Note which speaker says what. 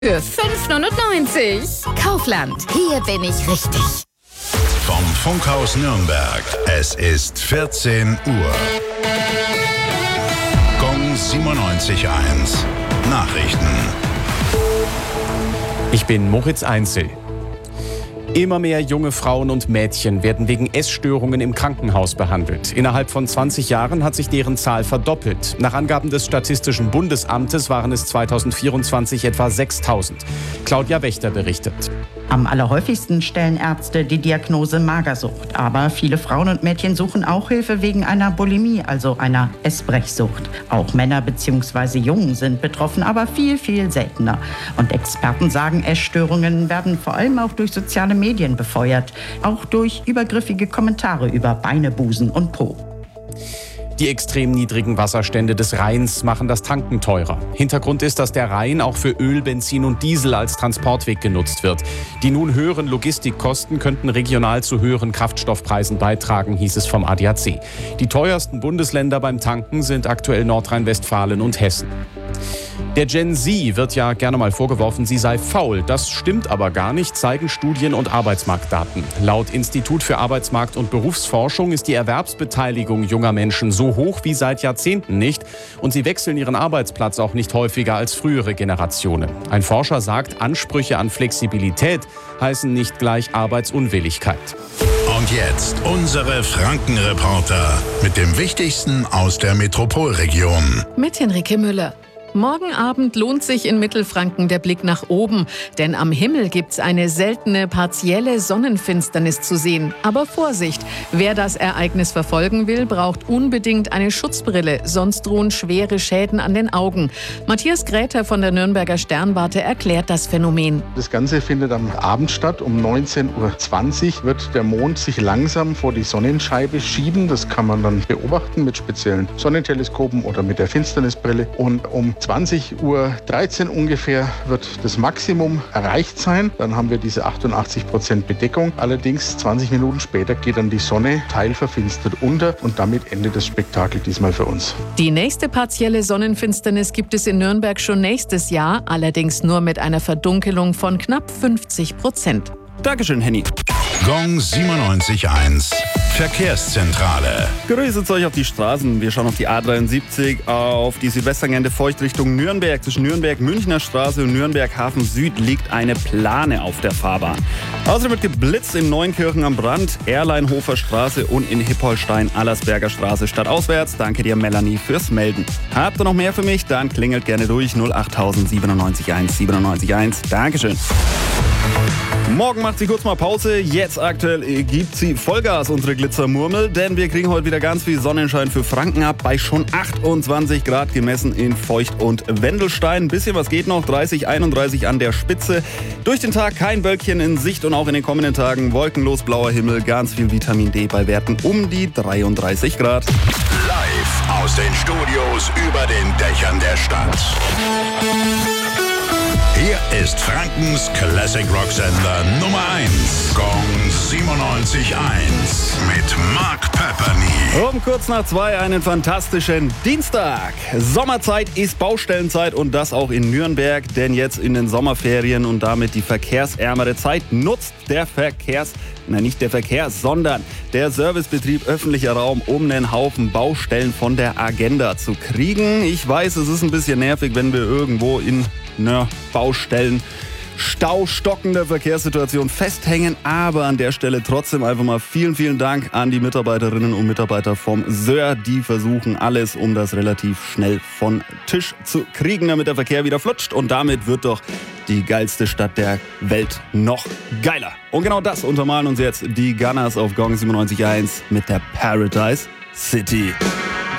Speaker 1: Für 5,99 €. Kaufland. Hier bin ich richtig.
Speaker 2: Vom Funkhaus Nürnberg. Es ist 14 Uhr. Gong 97.1. Nachrichten.
Speaker 3: Ich bin Moritz Einzel. Immer mehr junge Frauen und Mädchen werden wegen Essstörungen im Krankenhaus behandelt. Innerhalb von 20 Jahren hat sich deren Zahl verdoppelt. Nach Angaben des Statistischen Bundesamtes waren es 2024 etwa 6.000. Claudia Wächter berichtet.
Speaker 4: Am allerhäufigsten stellen Ärzte die Diagnose Magersucht. Aber viele Frauen und Mädchen suchen auch Hilfe wegen einer Bulimie, also einer Essbrechsucht. Auch Männer bzw. Jungen sind betroffen, aber viel, viel seltener. Und Experten sagen, Essstörungen werden vor allem auch durch soziale Medien befeuert. Auch durch übergriffige Kommentare über Beine, Busen und Po.
Speaker 3: Die extrem niedrigen Wasserstände des Rheins machen das Tanken teurer. Hintergrund ist, dass der Rhein auch für Öl, Benzin und Diesel als Transportweg genutzt wird. Die nun höheren Logistikkosten könnten regional zu höheren Kraftstoffpreisen beitragen, hieß es vom ADAC. Die teuersten Bundesländer beim Tanken sind aktuell Nordrhein-Westfalen und Hessen. Der Gen Z wird ja gerne mal vorgeworfen, sie sei faul. Das stimmt aber gar nicht, zeigen Studien und Arbeitsmarktdaten. Laut Institut für Arbeitsmarkt- und Berufsforschung ist die Erwerbsbeteiligung junger Menschen so hoch wie seit Jahrzehnten nicht. Und sie wechseln ihren Arbeitsplatz auch nicht häufiger als frühere Generationen. Ein Forscher sagt, Ansprüche an Flexibilität heißen nicht gleich Arbeitsunwilligkeit.
Speaker 2: Und jetzt unsere Franken-Reporter mit dem Wichtigsten aus der Metropolregion.
Speaker 1: Mit Henrike Müller. Morgen Abend lohnt sich in Mittelfranken der Blick nach oben, denn am Himmel gibt's eine seltene partielle Sonnenfinsternis zu sehen. Aber Vorsicht, wer das Ereignis verfolgen will, braucht unbedingt eine Schutzbrille, sonst drohen schwere Schäden an den Augen. Matthias Gräter von der Nürnberger Sternwarte erklärt das Phänomen.
Speaker 5: Das Ganze findet am Abend statt. Um 19:20 Uhr wird der Mond sich langsam vor die Sonnenscheibe schieben. Das kann man dann beobachten mit speziellen Sonnenteleskopen oder mit der Finsternisbrille. Und um 20:13 Uhr ungefähr wird das Maximum erreicht sein. Dann haben wir diese 88% Bedeckung. Allerdings 20 Minuten später geht dann die Sonne teilverfinstert unter und damit endet das Spektakel diesmal für uns.
Speaker 1: Die nächste partielle Sonnenfinsternis gibt es in Nürnberg schon nächstes Jahr, allerdings nur mit einer Verdunkelung von knapp 50%.
Speaker 3: Dankeschön, Henny.
Speaker 2: Gong 97.1. Verkehrszentrale.
Speaker 6: Grüße euch auf die Straßen. Wir schauen auf die A73, auf die Südwesttangente Feucht Richtung Nürnberg. Zwischen Nürnberg-Münchner Straße und Nürnberg-Hafen Süd liegt eine Plane auf der Fahrbahn. Außerdem wird geblitzt in Neunkirchen am Brand, Erleinhofer Straße und in Hippolstein-Allersberger Straße stadtauswärts. Danke dir, Melanie, fürs Melden. Habt ihr noch mehr für mich? Dann klingelt gerne durch 08000 97.1 97.1. Dankeschön. Morgen macht sie kurz mal Pause. Jetzt aktuell gibt sie Vollgas, unsere Glitzermurmel, denn wir kriegen heute wieder ganz viel Sonnenschein für Franken ab. Bei schon 28 Grad gemessen in Feucht und Wendelstein. Ein bisschen was geht noch, 30, 31 an der Spitze. Durch den Tag kein Wölkchen in Sicht und auch in den kommenden Tagen wolkenlos blauer Himmel, ganz viel Vitamin D bei Werten um die 33 Grad.
Speaker 2: Live aus den Studios über den Dächern der Stadt. Hier ist Frankens Classic Rock Sender Nummer 1. Gong 97.1 mit Mark Pepperny.
Speaker 6: Um kurz nach 2 einen fantastischen Dienstag. Sommerzeit ist Baustellenzeit und das auch in Nürnberg, denn jetzt in den Sommerferien und damit die verkehrsärmere Zeit nutzt nicht der Verkehr, sondern der Servicebetrieb öffentlicher Raum, um einen Haufen Baustellen von der Agenda zu kriegen. Ich weiß, es ist ein bisschen nervig, wenn wir irgendwo in Baustellen staustockender Verkehrssituation festhängen, aber an der Stelle trotzdem einfach mal vielen, vielen Dank an die Mitarbeiterinnen und Mitarbeiter vom SÖR, die versuchen alles, um das relativ schnell von Tisch zu kriegen, damit der Verkehr wieder flutscht und damit wird doch die geilste Stadt der Welt noch geiler. Und genau das untermalen uns jetzt die Gunners auf Gong 97.1 mit der Paradise City.